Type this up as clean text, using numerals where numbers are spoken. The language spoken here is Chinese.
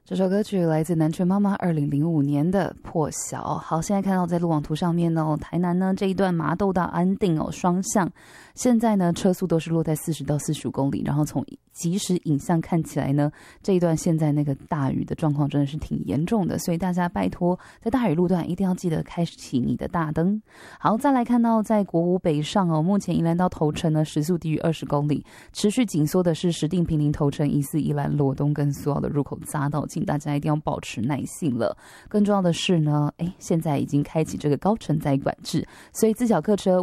这首歌曲来自南拳妈妈2005年的《破晓》。好，现在看到在路网图上面哦，台南呢这一段麻豆到安定哦双向，现在呢车速都是落在40到45公里，然后从即时影像看起来呢，这一段现在那个大雨的状况真的是挺严重的，所以大家拜托在大雨路段一定要记得开启你的大灯。好，再来看到在国五北上哦，目前宜兰到头城呢时速低于20公里，持续紧缩的是石碇坪林头城疑似宜兰罗东跟苏澳的入口匝道，请大家一定要保持耐性了。更重要的是呢，现在已经开启这个高承载管制，所以自小客车